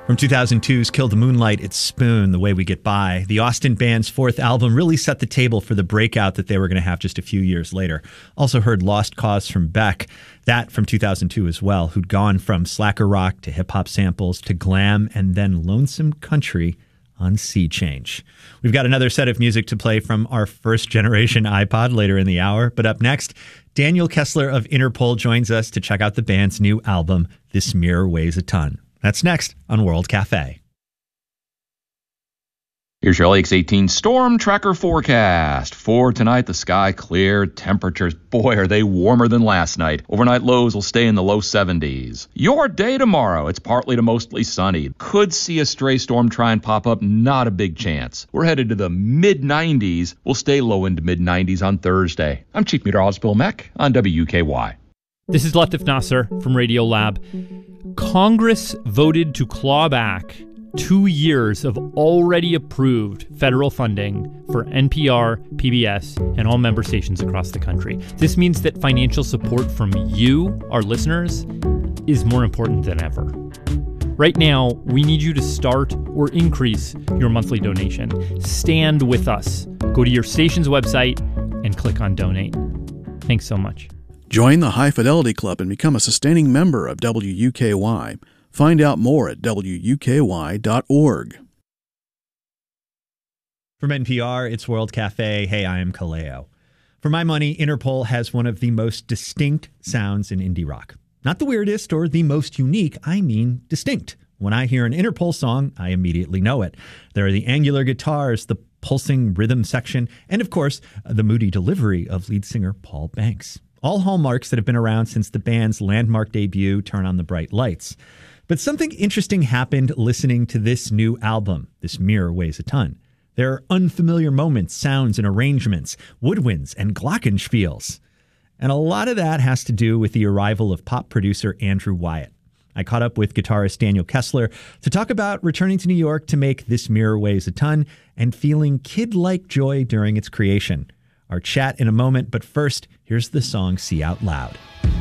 From 2002's Kill the Moonlight, it's Spoon, The Way We Get By. The Austin band's fourth album really set the table for the breakout that they were going to have just a few years later. Also heard Lost Cause from Beck, that from 2002 as well, who'd gone from slacker rock to hip-hop samples to glam and then lonesome country on Sea Change. We've got another set of music to play from our first generation iPod later in the hour, but up next, Daniel Kessler of Interpol joins us to check out the band's new album, This Mirror Weighs a Ton. That's next on World Cafe. Here's your Lakes 18 Storm Tracker forecast. For tonight, the sky clear. Temperatures, boy, are they warmer than last night. Overnight lows will stay in the low 70s. Your day tomorrow, it's partly to mostly sunny. Could see a stray storm try and pop up, not a big chance. We're headed to the mid-90s. We'll stay low into mid-90s on Thursday. I'm Chief Meteorologist Bill Meck on WUKY. This is Latif Nasser from Radiolab. Congress voted to claw back 2 years of already approved federal funding for NPR, PBS, and all member stations across the country. This means that financial support from you, our listeners, is more important than ever. Right now, we need you to start or increase your monthly donation. Stand with us. Go to your station's website and click on donate. Thanks so much. Join the High Fidelity Club and become a sustaining member of WUKY. Find out more at WUKY.org. From NPR, it's World Cafe. Hey, I am Kaleo. For my money, Interpol has one of the most distinct sounds in indie rock. Not the weirdest or the most unique, I mean distinct. When I hear an Interpol song, I immediately know it. There are the angular guitars, the pulsing rhythm section, and of course, the moody delivery of lead singer Paul Banks. All hallmarks that have been around since the band's landmark debut, Turn on the Bright Lights. But something interesting happened listening to this new album, This Mirror Weighs a Ton. There are unfamiliar moments, sounds, and arrangements, woodwinds, and glockenspiels. And a lot of that has to do with the arrival of pop producer Andrew Wyatt. I caught up with guitarist Daniel Kessler to talk about returning to New York to make This Mirror Weighs a Ton and feeling kid-like joy during its creation. Our chat in a moment, but first, here's the song See Out Loud.